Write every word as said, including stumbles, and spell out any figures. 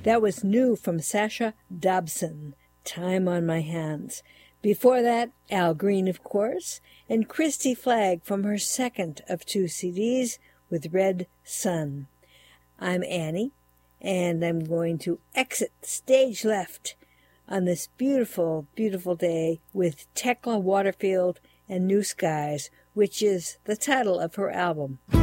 That was new from Sasha Dobson, Time on My Hands. Before that, Al Green, of course, and Christy Flagg from her second of two C Ds with Red Sun. I'm Annie, and I'm going to exit stage left on this beautiful, beautiful day with Tekla Waterfield and New Skies, which is the title of her album.